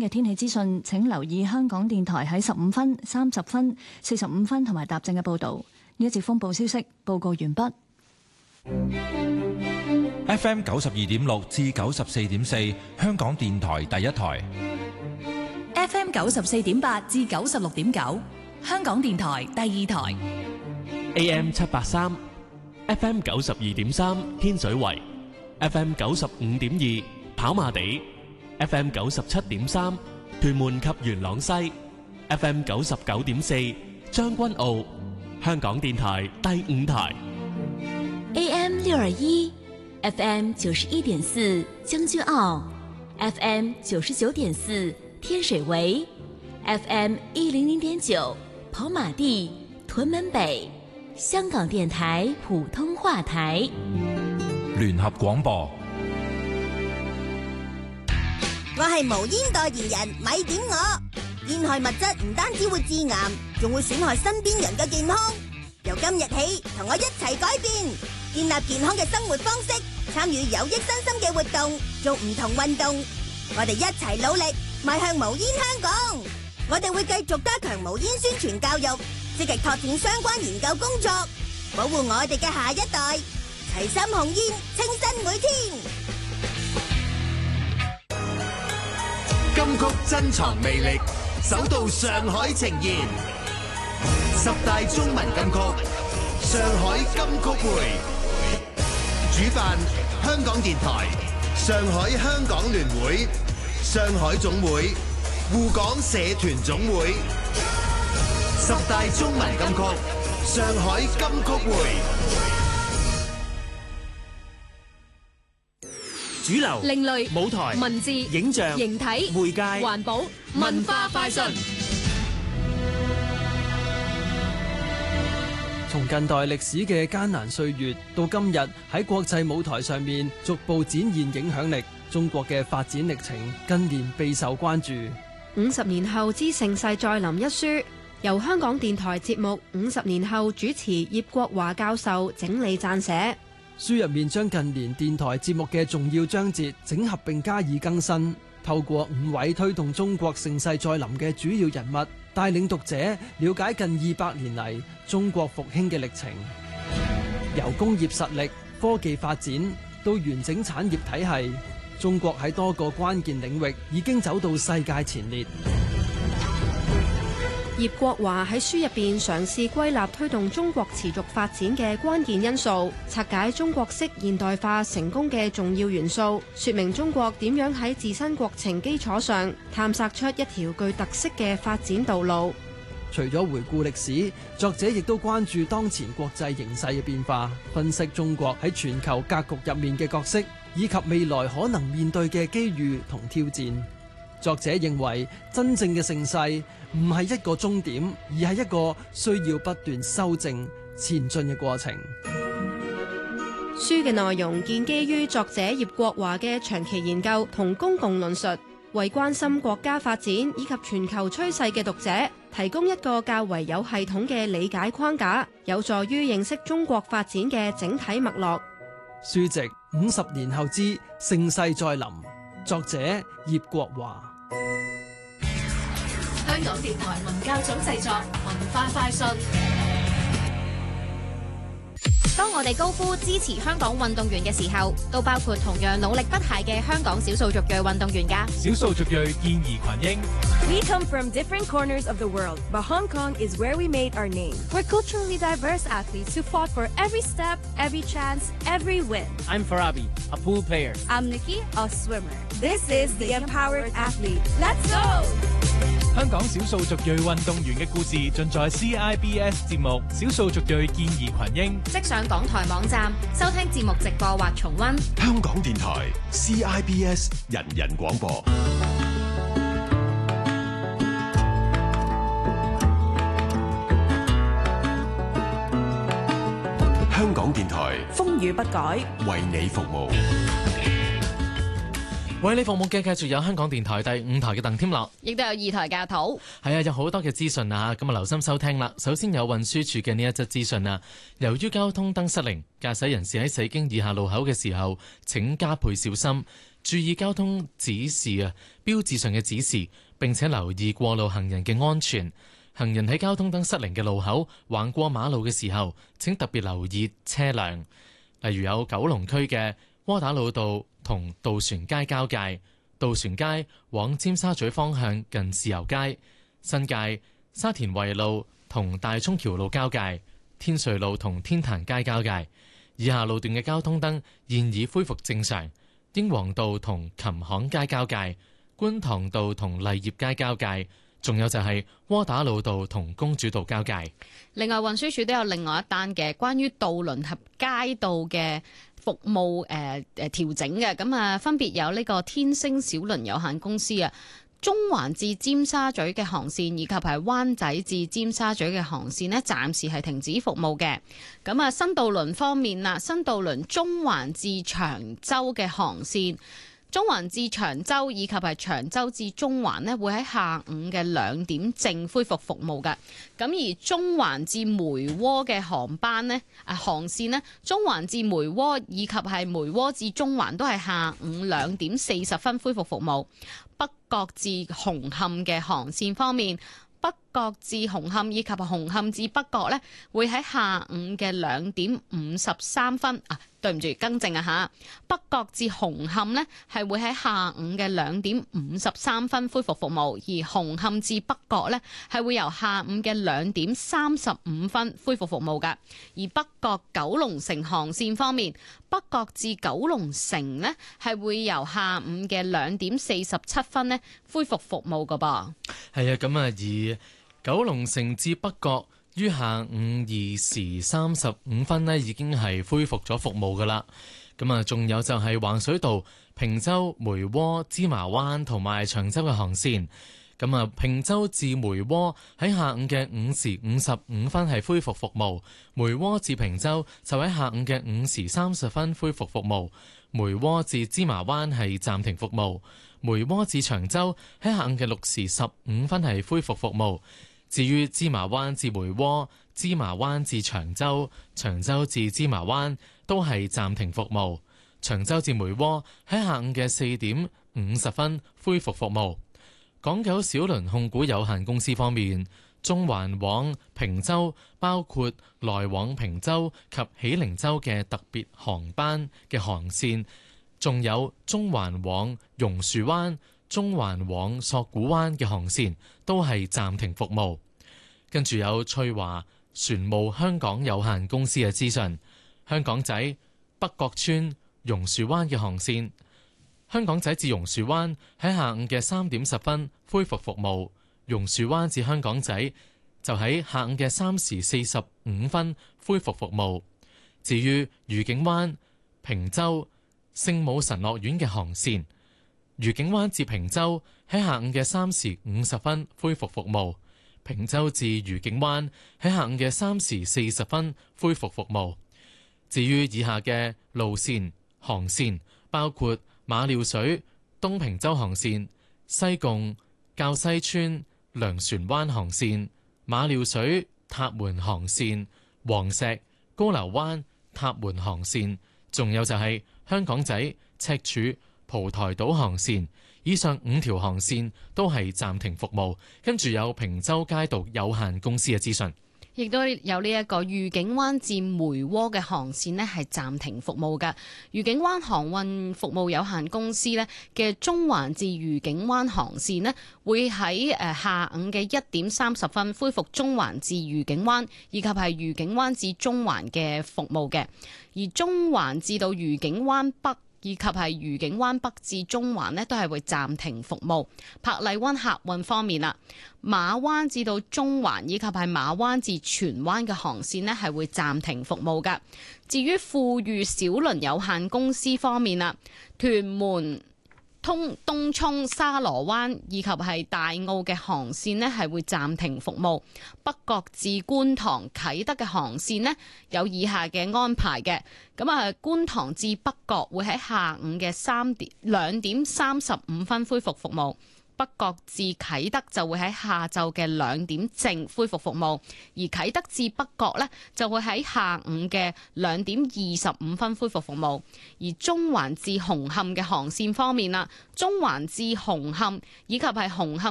嘅天氣資訊，請留意香港電台喺15分、30分、45分同埋踏正嘅報導。呢一節風暴消息報告完畢。 FM 92.6至94.4，香港電台第一台。 FM 94.8至96.9，香港電台第二台。 AM 783 FM 92.3天水圍 FM 95.2跑馬地 FM 97.3屯門及元朗西 FM 99.4將軍澳，香港電台第五台。 AM 621 FM 91.4將軍澳 FM 99.4天水圍 FM 100.9跑馬地屯門北，香港電台普通話台。 聯合廣播。 我係無煙代言人，咪點我。煙害物質唔單止會致癌，仲會損害身邊人嘅健康。由今日起，同我一齊改變，建立健康嘅生活方式，參與有益身心嘅活動，做唔同運動。我哋一齊努力，邁向無煙香港。我哋會繼續加強無煙宣傳教育，積極拓展相關研究工作，保護我哋嘅下一代。齊心控煙，清新每天。 金曲珍藏魅力，首度上海呈現10大中文金曲，上海金曲會。主辦香港電台、上海香港聯會、上海總會、滬港社團總會。10大中文金曲，上海金曲會。 主流、 另類、 舞台、 文字、 影像、 形體、 媒介、 環保、文化快訊。 從近代歷史嘅艱難歲月到今日喺國際舞台上面逐步展現影響力，中國嘅發展歷程近年備受關注。 50年後之盛世再臨一書，由香港電台節目50年後主持葉國華教授整理撰寫。 書入面將近年電台節目嘅重要章節整合並加以更新，透過5位推動中國盛世再臨嘅主要人物，帶領讀者了解近200年嚟中國復興嘅歷程，由工業實力、科技發展到完整產業體系，中國喺多個關鍵領域已經走到世界前列。 葉國華喺書入邊嘗試歸納推動中國持續發展嘅關鍵因素，拆解中國式現代化成功嘅重要元素，說明中國點樣喺自身國情基礎上探索出一條具特色嘅發展道路。 除咗回顧歷史，作者亦都關注當前國際形勢嘅變化，分析中國喺全球格局入面嘅角色，以及未來可能面對嘅機遇同挑戰。作者認為，真正嘅盛世唔係一個終點，而係一個需要不斷修正前進嘅過程。 書嘅內容建基於作者葉國華嘅長期研究同公共論述，為關心國家發展以及全球趨勢嘅讀者提供一個較為有系統嘅理解框架，有助於認識中國發展嘅整體脈絡。 書籍50年後之盛世再臨，作者葉國華。 香港電台文教組製作，文化快訊。 當我哋高呼支持香港運動員嘅時候，都包括同樣努力不懈嘅香港少數族裔運動員㗎。 少數族裔見義群英。 We come from different corners of the world, but Hong Kong is where we made our name. We're culturally diverse athletes who fought for every step, every chance, every win. I'm Farabi, a pool player. I'm Nikki, a swimmer. This is the Empowered Athlete. Let's go! 香港少數族裔運動員嘅故事盡在 CIBS 節目《少數族裔見義群英》， 即上港台網站收聽節目直播或重溫。 香港電台 CIBS 人人廣播。香港電台風雨不改， 為你服務。 為你服務嘅繼續有香港電台第5台嘅鄧添樂， 亦都有2台嘅阿土。 係啊，有好多嘅資訊啊，咁啊留心收聽啦。首先有運輸署嘅呢一則資訊啊，由於交通燈失靈，駕駛人士喺駛經以下路口嘅時候，請加倍小心。 注意交通指示標誌上嘅指示，並且留意過路行人嘅安全。行人喺交通燈失靈嘅路口橫過馬路嘅時候，請特別留意車輛。例如有九龍區嘅窩打老道同渡船街交界、渡船街往尖沙咀方向近豉油街、新界沙田圍路同大涌橋路交界、天瑞路同天壇街交界。以下路段嘅交通燈現已恢復正常。英皇道同琴行街交界、觀塘道同勵業街交界，仲有就係窩打老道同公主道交界。 另外運輸署都有另外一單嘅關於渡輪及街道嘅服務調整嘅，咁啊分別有呢個天星小輪有限公司啊，中環至尖沙咀嘅航線以及係灣仔至尖沙咀嘅航線呢，暫時係停止服務嘅。咁啊，新渡輪方面啦，新渡輪中環至長洲嘅航線，中環至長洲以及係長洲至中環呢，會喺下午嘅2點正恢復服務嘅。咁而中環至梅窩嘅航班呢，航線呢，中環至梅窩以及係梅窩至中環都係下午2點40分恢復服務。北角至紅磡嘅航線方面，北角至紅磡以及紅磡至北角呢，會喺下午嘅2點53分對唔住，更正啊嚇！北角至紅磡呢係會喺下午嘅2點53分恢復服務，而紅磡至北角呢係會由下午嘅2點35分恢復服務㗎。而北角九龍城航線方面，北角至九龍城呢係會由下午嘅2點47分呢恢復服務㗎噃。 係啊，咁啊，而九龍城至北角於下午2時35分呢已經係恢復咗服務噶啦。咁啊，仲有就係橫水道、坪洲、梅窩、芝麻灣同埋長洲嘅航線。咁啊，坪洲至梅窩喺下午嘅5時55分係恢復服務，梅窩至坪洲就喺下午嘅5時30分恢復服務，梅窩至芝麻灣係暫停服務，梅窩至長洲喺下午嘅6時15分係恢復服務。至於芝麻灣至梅窩、芝麻灣至長洲、長洲至芝麻灣都係暫停服務。長洲至梅窩喺下午嘅4點50分恢復服務。港九小輪控股有限公司方面，中環往坪洲包括來往坪洲及喜靈洲嘅特別航班嘅航線，仲有中環往榕樹灣、中環往索罟灣嘅航線都係暫停服務。跟住有翠華船務香港有限公司嘅資訊，香港仔北角村榕樹灣嘅航線，香港仔至榕樹灣喺下午嘅3點10分恢復服務，榕樹灣至香港仔就喺下午嘅3時45分恢復服務。至於愉景灣、坪洲、聖母神樂園嘅航線，愉景灣至坪洲喺下午嘅3時50分恢復服務，坪洲至愉景灣喺下午嘅3時40分恢復服務。至於以下嘅路線航線，包括馬料水東坪洲航線、西貢滘西村糧船灣航線、馬料水塔門航線、黃石高樓灣塔門航線，仲有就係香港仔赤柱蒲台島航線。以上5條航線都係暫停服務。跟住有坪洲街道有限公司嘅資訊， 亦都有呢一個愉景灣至梅窩嘅航線呢係暫停服務嘅。愉景灣航運服務有限公司呢嘅中環至愉景灣航線呢會喺下午嘅1點30分恢復中環至愉景灣以及係愉景灣至中環嘅服務嘅。而中環至到愉景灣北以及係愉景灣北至中環呢都係會暫停服務。珀麗灣客運方面啦，馬灣至到中環以及係馬灣至荃灣嘅航線呢係會暫停服務㗎。至於富裕小輪有限公司方面啦，屯門東涌沙螺灣以及係大澳嘅航線呢係會暫停服務。北角至觀塘啟德嘅航線呢有以下嘅安排嘅。咁觀塘至北角會喺下午嘅2點35分恢復服務。 北角至啟德就會喺下晝嘅2點正恢復服務，而啟德至北角呢就會喺下午嘅2點25分恢復服務。而中環至紅磡嘅航線方面啦，中環至紅磡以及係紅磡